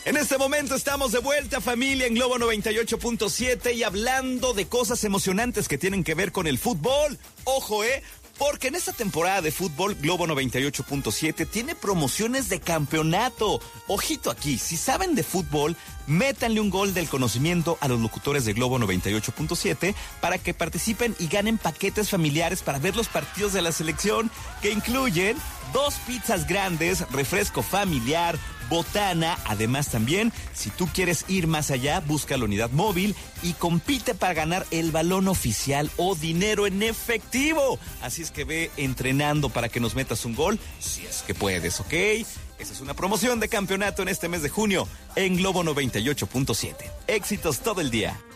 En este momento estamos de vuelta, familia, en Globo 98.7 y hablando de cosas emocionantes que tienen que ver con el fútbol. Ojo, porque en esta temporada de fútbol, Globo 98.7 tiene promociones de campeonato. Ojito aquí, si saben de fútbol, métanle un gol del conocimiento a los locutores de Globo 98.7 para que participen y ganen paquetes familiares para ver los partidos de la selección, que incluyen 2 pizzas grandes, refresco familiar, botana. Además también, si tú quieres ir más allá, busca la unidad móvil y compite para ganar el balón oficial o dinero en efectivo. Así es que ve entrenando para que nos metas un gol, si es que puedes, ¿ok? Esa es una promoción de campeonato en este mes de junio en Globo 98.7. Éxitos todo el día.